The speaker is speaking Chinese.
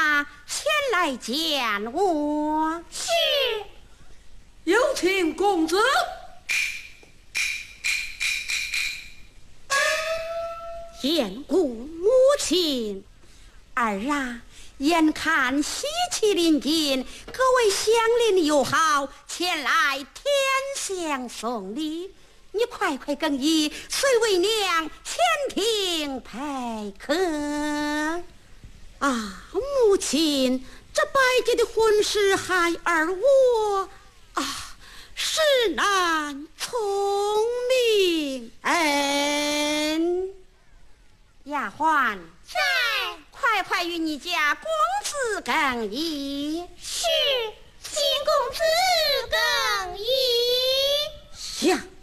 他前来见我。 是。 有请公子。 见过母亲。儿啊，眼看喜气临近，各位乡邻友好前来天香送礼，你快快更衣，随为娘前庭陪客。啊，母亲，这白洁的婚事孩儿我实难从命。丫鬟在， 快快与你家公子更衣。 是，请公子更衣。 相